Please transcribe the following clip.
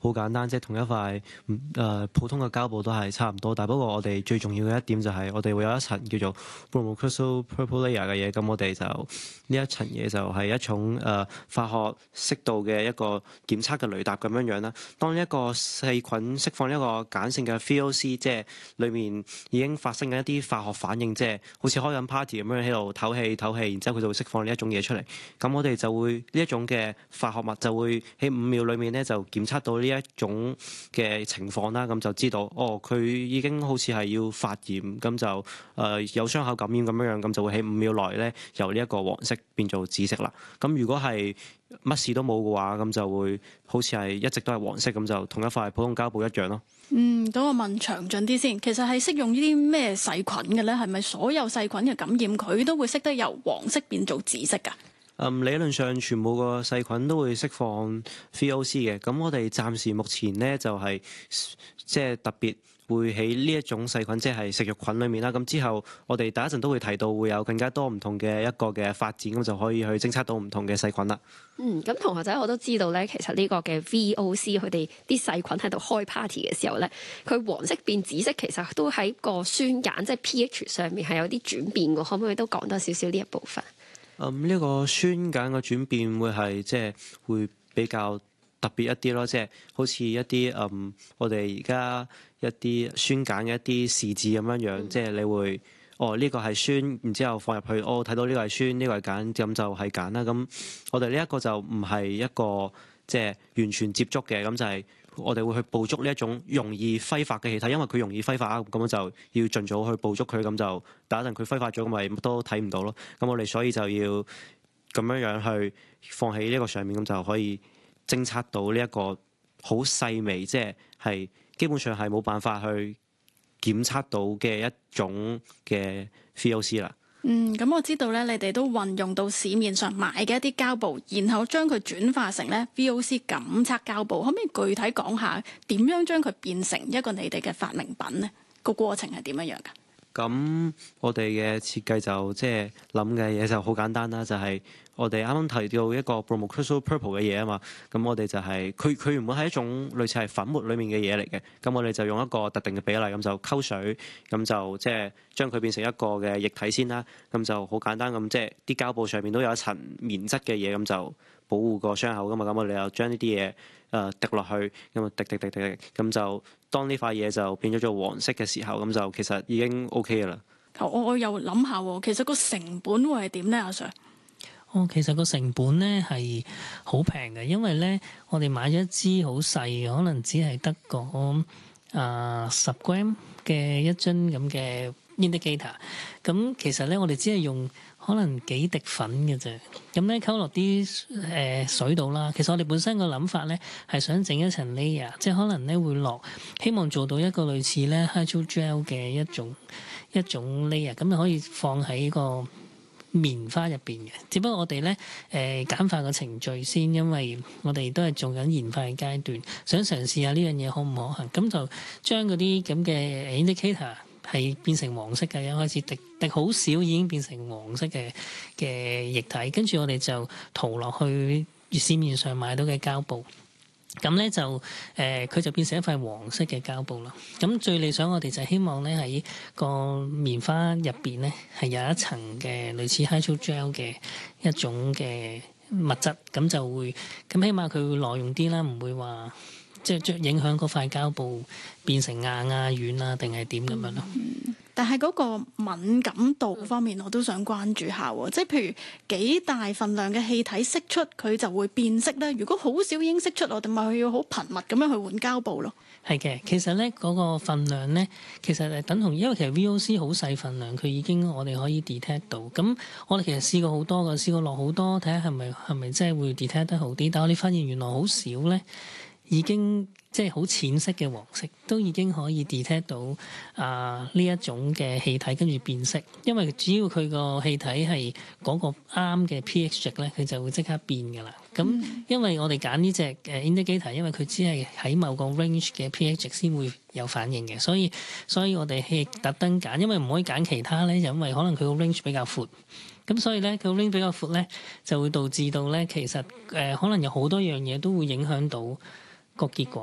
好簡單，即係同一塊普通嘅膠布都係差唔多。但不過我哋最重要嘅一點就係我哋會有一層叫做 Bromocrystal Purple Layer 嘅嘢。咁我哋就呢一層嘢就係一種化學適度嘅一個檢測嘅雷達咁樣啦。當一個細菌釋放一個鹼性嘅 VOC，即係裡面已經發生緊一啲化學反應，即係好似開緊 party 咁樣喺度唞氣，然之後佢就會釋放呢一種嘢出嚟。咁我哋就會呢一種嘅化學物就會喺5秒裡面咧就檢測到呢一種嘅情況啦。咁就知道佢已經好似係要發炎，咁就有傷口感染咁樣，咁就會喺5秒內咧由呢一個黃色變做紫色啦。咁如果係乜事都冇嘅話，咁就會好似係一直都係黃色，咁就同一塊普通膠布一樣咯。 等我問詳盡啲先，其實係適用於啲咩細菌嘅咧？係咪所有細菌嘅感染佢都會識得由黃色變做紫色㗎？ 理論上全部個細菌都會釋放 VOC 嘅。咁我哋暫時目前咧就係即係特別會喺呢一種細菌，即係食肉菌裏面啦。咁之後我哋第一陣都會提到會有更加多唔同嘅一個嘅發展，咁就可以去偵測到唔同嘅細菌啦。 咁同學仔我都知道咧，其實呢個嘅 VOC 佢哋啲細菌喺度開 party 嘅時候咧，佢黃色變紫色其實都喺個酸鹼即係 pH 上面係有啲轉變嘅，可唔可以都講多少少呢一部分？ 呢個酸鹼嘅轉變會係即係會比較特別一啲咯，即係好似一啲我哋而家一啲酸鹼嘅一啲試紙咁樣，即係你會呢個係酸，然之後放入去，睇到呢個係酸，呢個係鹼，咁就係鹼啦。咁我哋呢一個就唔係一個即係完全接觸嘅，咁就係我哋會去捕捉呢一種容易揮發嘅氣體，因為佢容易揮發啊，咁就要盡早去捕捉佢，咁就等一陣佢揮發咗，咁咪乜都睇唔到咯。咁我哋所以就要咁樣去放喺呢個上面，咁就可以偵測到呢一個好細微，即係基本上係冇辦法去檢測到嘅一種嘅 VOC 啦。 咁我知道咧，你哋都運用到市面上買嘅一啲膠布，然後將佢轉化成咧 VOC 檢測膠布，可唔可以具體講下點樣將佢變成一個你哋嘅發明品呢？個過程係點樣㗎？ 咁我哋嘅設計就即係諗嘅嘢就好簡單啦，就係我哋啱啱提到一個 Bromocrystal Purple 嘅嘢啊嘛。咁我哋就係佢原本係一種類似係粉末裡面嘅嘢嚟嘅。咁我哋就用一個特定嘅比例，咁就溝水，咁就即係將佢變成一個嘅液體先啦。咁就好簡單咁，即係啲膠布上面都有一層棉質嘅嘢，咁就保護個傷口噶嘛。咁我哋又將呢啲嘢滴落去，咁啊滴，咁就當呢塊嘢就變咗做黃色嘅時候，咁就其實已經 OK 噶啦。 我又諗下喎，其實個成本會係點咧，阿 Sir？ 其實個成本咧係好平嘅，因為咧我哋買咗一支好細，可能只係得個10 gram 嘅一樽咁嘅 indicator。咁其實咧我哋只係用可能幾滴粉嘅啫，咁咧溝落啲水度啦。其實我哋本身個諗法咧係想整一層 layer，即係可能咧會落，希望做到一個類似咧 hydrogel 嘅一種 layer， 咁就可以放喺個棉花入邊嘅。只不過我哋咧簡化個程序先，因為我哋都係做緊研發嘅階段，想嘗試下呢樣嘢可唔可行。咁就將嗰啲咁嘅 indicator 係變成黃色嘅，一開始滴好少已經變成黃色嘅液體，跟住我哋就塗落去市面上買到嘅膠布。咁咧就佢就變成一塊黃色嘅膠布啦。咁最理想我哋就希望咧喺個棉花入邊咧係有一層嘅類似 hydrogel 嘅一種嘅物質，咁就會咁起碼佢會耐用啲啦，唔會話即係影響嗰塊膠布變成硬啊軟啊定係點咁樣咯。 但係嗰個敏感度方面，我都想關注下喎。即係譬如幾大份量嘅氣體釋出，佢就會變色咧。如果好少已經釋出，我哋咪要好頻密咁樣去換膠布咯。 係嘅，其實咧嗰個份量咧，其實係等同，因為其實 VOC 好細份量，佢已經我哋可以 detect 到。咁我哋其實試過好多嘅，試過落好多，睇下係咪真係會 detect 得好啲。但係我哋發現原來好少咧，已經即係好淺色嘅黃色都已經可以 detect 到呢一種嘅氣體跟住變色，因為只要佢個氣體係嗰個啱嘅 pH 值咧，佢就會即刻變㗎啦。咁因為我哋揀呢隻indicator，因為佢只係喺某個 range 嘅 pH 值先會有反應嘅，所以我哋係特登揀，因為唔可以揀其他咧，因為可能佢個 range 比較闊。咁所以咧，佢個 range 比較闊咧，就會導致到咧，其實可能有好多樣嘢都會影響到個結果。